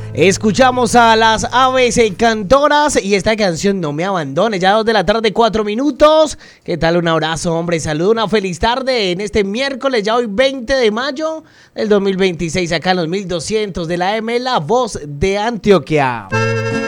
Escuchamos a las aves cantoras y esta canción No me abandones, ya 2 de la tarde, 4 minutos. ¿Qué tal? Un abrazo, hombre, saludo, una feliz tarde en este miércoles, ya hoy 20 de mayo del 2026, acá en los 1200 de la M, La Voz de Antioquia.